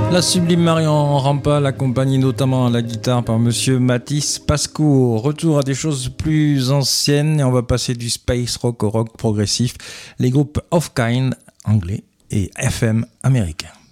La sublime Marion Rampal, accompagnée notamment à la guitare par Monsieur Mathis Pascoe. Retour à des choses plus anciennes et on va passer du space rock au rock progressif. Les groupes Of Kind anglais et FM américain.